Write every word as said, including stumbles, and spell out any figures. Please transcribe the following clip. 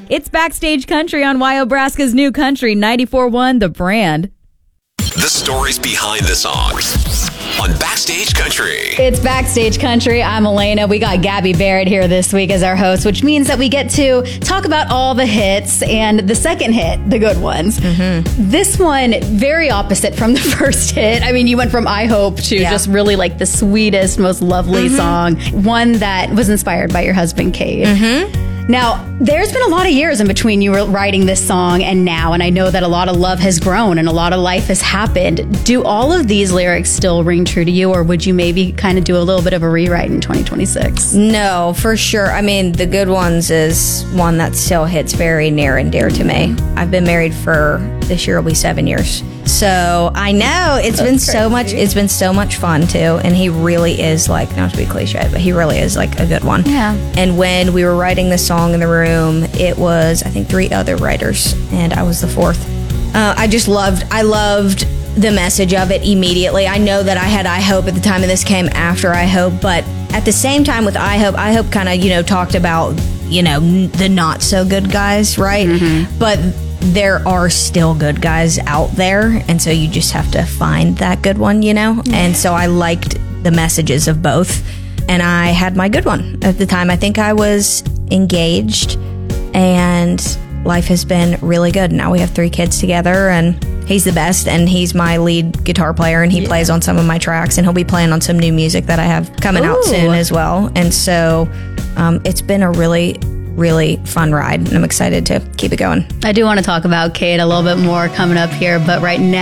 It's Backstage Country on Wyobraska's New Country ninety-four point one, The Brand. The stories behind the songs on Backstage Country. It's Backstage Country. I'm Elena. We got Gabby Barrett here this week as our host, which means that we get to talk about all the hits and the second hit, the good ones. Mm-hmm. This one, very opposite from the first hit. I mean, you went from I Hope to yeah. just really like the sweetest, most lovely mm-hmm. song. One that was inspired by your husband, Cade. Mm-hmm. Now, there's been a lot of years in between you were writing this song and now, and I know that a lot of love has grown and a lot of life has happened. Do all of these lyrics still ring true to you, or would you maybe kind of do a little bit of a rewrite in twenty twenty-six? No, for sure. I mean, The Good Ones is one that still hits very near and dear to me. I've been married for, this year will be seven years. So I know it's That's been crazy. so much, it's been so much fun too. And he really is like, not to be cliche, but he really is like a good one. Yeah. And when we were writing this song in the room, it was, I think, three other writers, and I was the fourth. Uh, I just loved, I loved the message of it immediately. I know that I had I Hope at the time, and this came after I Hope, but at the same time with I Hope, I Hope kind of, you know, talked about, you know, n- the not so good guys, right? Mm-hmm. But there are still good guys out there, and so you just have to find that good one, you know? Mm-hmm. And so I liked the messages of both, and I had my good one at the time. I think I was engaged, and life has been really good. Now we have three kids together, and he's the best, and he's my lead guitar player, and he yeah. plays on some of my tracks, and he'll be playing on some new music that I have coming Ooh. out soon as well. And so um, it's been a really really fun ride, and I'm excited to keep it going. I do want to talk about Cade a little bit more coming up here, but right now